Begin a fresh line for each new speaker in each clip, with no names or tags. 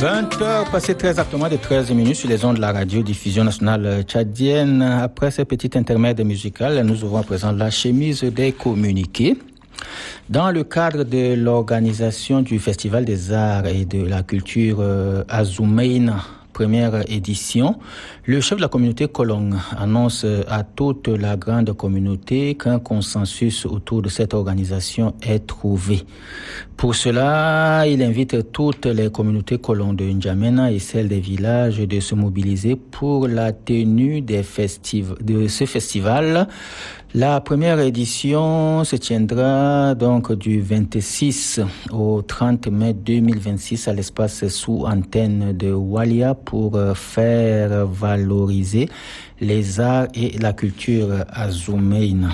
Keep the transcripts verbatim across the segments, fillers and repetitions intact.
vingt heures passées très exactement de treize minutes sur les ondes de la radio-diffusion nationale tchadienne. Après ce petit intermède musical, nous ouvrons à présent la chemise des communiqués. Dans le cadre de l'organisation du Festival des Arts et de la Culture euh, Azoumeina, première édition, le chef de la communauté Kolong annonce à toute la grande communauté qu'un consensus autour de cette organisation est trouvé. Pour cela, il invite toutes les communautés Kolong de N'Djamena et celles des villages de se mobiliser pour la tenue des festiv- de ce festival. La première édition se tiendra donc du vingt-six au trente mai deux mille vingt-six à l'espace sous antenne de Walia pour faire valoriser les arts et la culture azoumeina.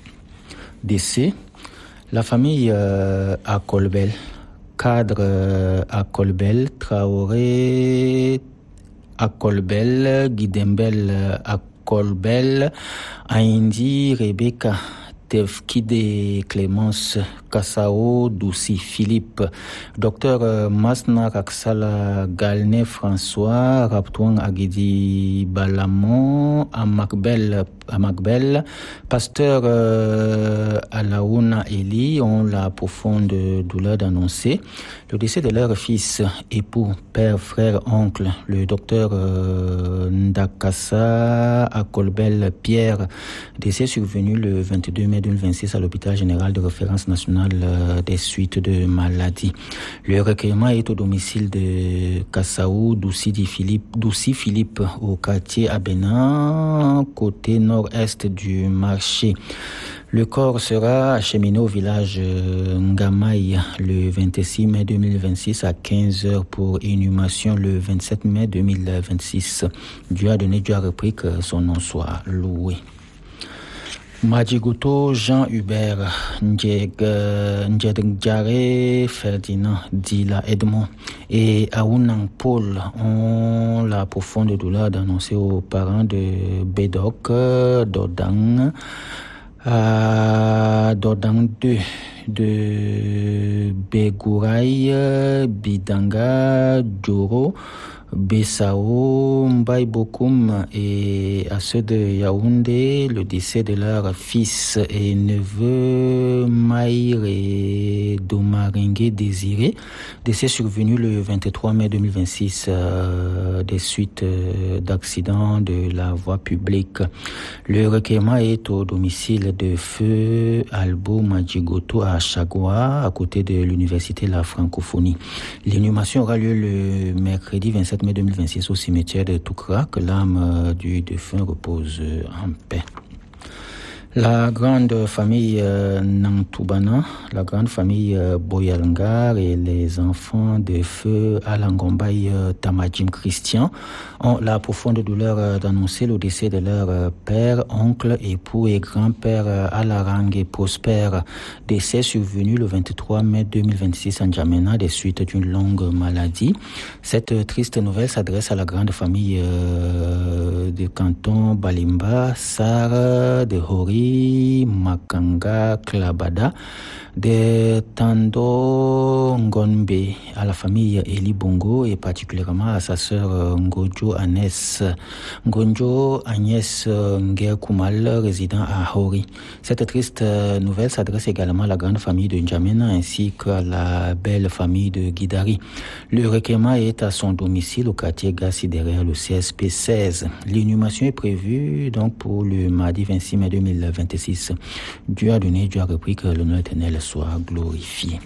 Décès, la famille euh, Akolbel, cadre euh, Akolbel, Traoré Akolbel, Guidembel Akolbel, Kolbel, Aindi, Rebecca, Tefkide, Clémence, Kassao, Doussi, Philippe, Docteur Masna Raksala, Galne, François, Raptouan, Agidi, Balamon, Amakbel, Amakbel, Pasteur euh, Alaouna Eli ont la profonde douleur d'annoncer le décès de leur fils, époux, père, frère, oncle, le docteur euh, Ndakassa Akolbel Pierre, décès survenu le vingt-deux mai deux mille vingt-six à l'hôpital général de référence nationale euh, des suites de maladies. Le recueillement est au domicile de Kassaou, Doussi Philippe, Doussi Philippe au quartier Abena, côté nord-est du marché. Le corps sera acheminé au village Ngamaï le vingt-six mai deux mille vingt-six à quinze heures pour inhumation le vingt-sept mai deux mille vingt-six. Dieu a donné, Dieu a repris, que son nom soit loué. Madjiguto Jean-Hubert Ndjedjare Ferdinand Dila Edmond et Aounang Paul ont la profonde douleur d'annoncer aux parents de Bédok Dodang à Dodang deux de Begouraï Bidanga Djoro Bessao, Mbaye Bokoum et à ceux de Yaoundé, le décès de leur fils et neveu Maïre Domaringue Désiré, décès survenu le vingt-trois mai deux mille vingt-six euh, des suites euh, d'accidents de la voie publique. Le recueillement est au domicile de Feu Albo Madjigoto à Chagua, à côté de l'université de la francophonie. L'inhumation aura lieu le mercredi vingt-sept mai deux mille vingt-six au cimetière de Toukra, que l'âme du défunt repose en paix. La grande famille euh, Nantoubana, la grande famille euh, Boyalngar et les enfants de feu Alangombaï euh, Tamadjim Christian ont la profonde douleur euh, d'annoncer le décès de leur euh, père, oncle, époux et grand-père euh, Alarang et Prosper, décès survenu le vingt-trois mai deux mille vingt-six en N'Djamena des suites d'une longue maladie. Cette triste nouvelle s'adresse à la grande famille euh, de canton Balimba, Sar, de Hori, Makanga, Klabada, de Tando Ngombe, à la famille Eli Bongo et particulièrement à sa sœur Ngojo Agnès Ngonjo Agnès Nguer-Koumal, résident à Hori. Cette triste nouvelle s'adresse également à la grande famille de N'Djamena ainsi qu'à la belle famille de Guidari. Le recueillement est à son domicile au quartier Gassi derrière le C S P seize. L'inhumation est prévue donc pour le mardi vingt-six mai deux mille vingt-six. Dieu a donné, Dieu a repris, que le nom éternel soit glorifié.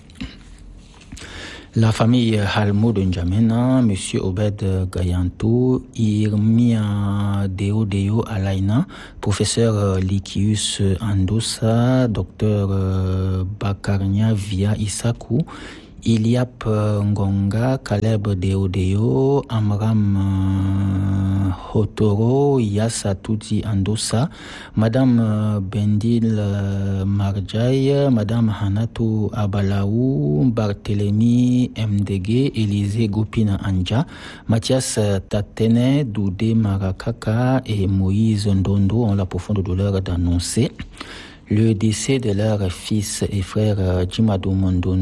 La famille Halmo de N'Djamena, M. Obed Gayanto, Irmia Deo Deo Alaina, professeur Likius Andosa, docteur Bakarnia Via Isaku, Iliap Ngonga, Caleb Deodeo, Amram Hotoro, Yassa Tuti Andosa, Madame Bendil Marjay, Madame Hanatou Abalaou, Barthélemy Mdege, Élisée Gopina Anja, Mathias Tatene, Doudé Marakaka et Moïse Ndondo ont la profonde douleur d'annoncer le décès de leur fils et frère Jimadou Mondono.